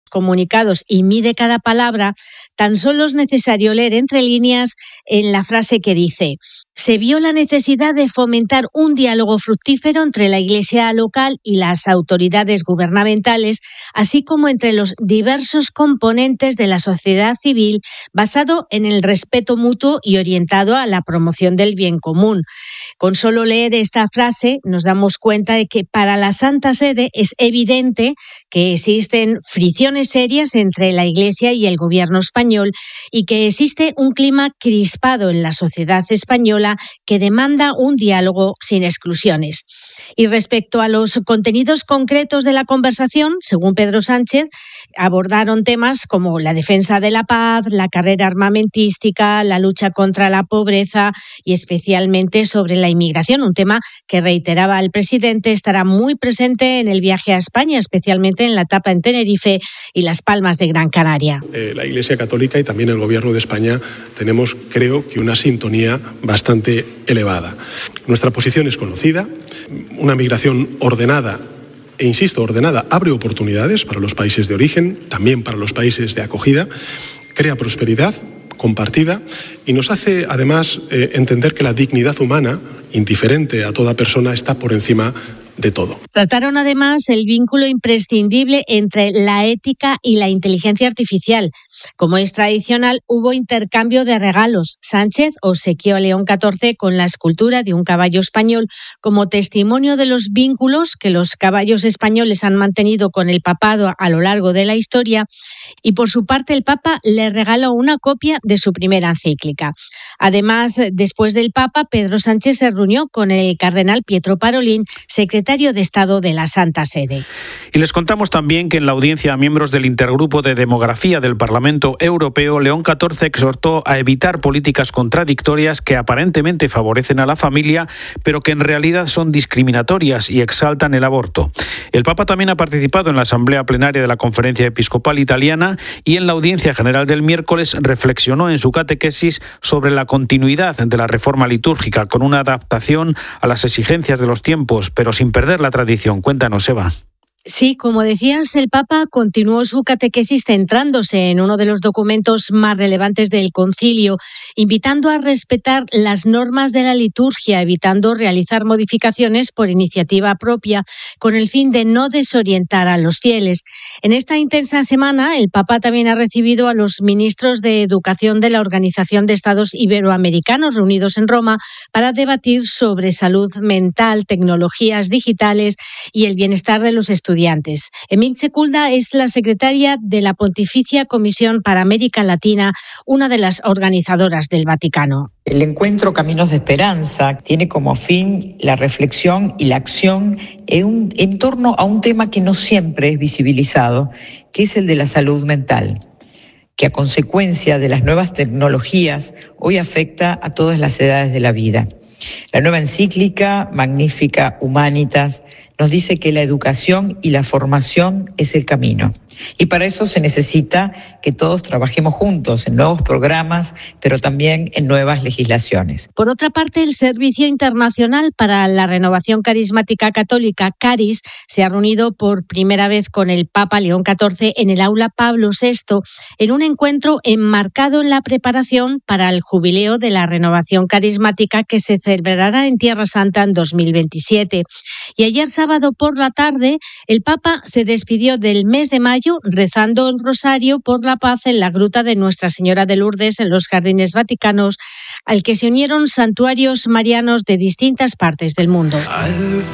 comunicados y mide cada palabra, tan solo es necesario leer entre líneas en la frase que dice: se vio la necesidad de fomentar un diálogo fructífero entre la Iglesia local y las autoridades gubernamentales, así como entre los diversos componentes de la sociedad civil, basado en el respeto mutuo y orientado a la promoción del bien común. Con solo leer esta frase nos damos cuenta de que para la Santa Sede es evidente que existen fricciones serias entre la Iglesia y el gobierno español y que existe un clima crispado en la sociedad española que demanda un diálogo sin exclusiones. Y respecto a los contenidos concretos de la conversación, según Pedro Sánchez, abordaron temas como la defensa de la paz, la carrera armamentística, la lucha contra la pobreza y especialmente sobre la inmigración, un tema que, reiteraba el presidente, estará muy presente en el viaje a España, especialmente en la etapa en Tenerife y Las Palmas de Gran Canaria. La Iglesia Católica y también el Gobierno de España tenemos, creo, que una sintonía bastante elevada. Nuestra posición es conocida, una migración ordenada, e insisto, ordenada, abre oportunidades para los países de origen, también para los países de acogida, crea prosperidad compartida y nos hace además entender que la dignidad humana, indiferente a toda persona, está por encima de todo. Trataron además el vínculo imprescindible entre la ética y la inteligencia artificial. Como es tradicional, hubo intercambio de regalos. Sánchez obsequió a León XIV con la escultura de un caballo español como testimonio de los vínculos que los caballos españoles han mantenido con el papado a lo largo de la historia, y por su parte el Papa le regaló una copia de su primera encíclica. Además, después del Papa, Pedro Sánchez se reunió con el cardenal Pietro Parolin, secretario de Estado de la Santa Sede. Y les contamos también que en la audiencia a miembros del Intergrupo de Demografía del Parlamento Europeo, León XIV exhortó a evitar políticas contradictorias que aparentemente favorecen a la familia, pero que en realidad son discriminatorias y exaltan el aborto. El Papa también ha participado en la Asamblea Plenaria de la Conferencia Episcopal Italiana y en la Audiencia General del miércoles reflexionó en su catequesis sobre la continuidad de la reforma litúrgica con una adaptación a las exigencias de los tiempos, pero sin perder la tradición. Cuéntanos, Eva. Sí, como decías, el Papa continuó su catequesis centrándose en uno de los documentos más relevantes del concilio, invitando a respetar las normas de la liturgia, evitando realizar modificaciones por iniciativa propia, con el fin de no desorientar a los fieles. En esta intensa semana, el Papa también ha recibido a los ministros de Educación de la Organización de Estados Iberoamericanos reunidos en Roma para debatir sobre salud mental, tecnologías digitales y el bienestar de los estudiantes. Emil Seculda es la secretaria de la Pontificia Comisión para América Latina, una de las organizadoras del Vaticano. El encuentro Caminos de Esperanza tiene como fin la reflexión y la acción en torno a un tema que no siempre es visibilizado, que es el de la salud mental, que a consecuencia de las nuevas tecnologías hoy afecta a todas las edades de la vida. La nueva encíclica Magnificat Humanitas nos dice que la educación y la formación es el camino. Y para eso se necesita que todos trabajemos juntos en nuevos programas, pero también en nuevas legislaciones. Por otra parte, el Servicio Internacional para la Renovación Carismática Católica, CARIS, se ha reunido por primera vez con el Papa León XIV en el aula Pablo VI, en un encuentro enmarcado en la preparación para el jubileo de la renovación carismática que se celebrará en Tierra Santa en 2027. Y ayer sábado por la tarde, el Papa se despidió del mes de mayo rezando el rosario por la paz en la gruta de Nuestra Señora de Lourdes en los Jardines Vaticanos, al que se unieron santuarios marianos de distintas partes del mundo.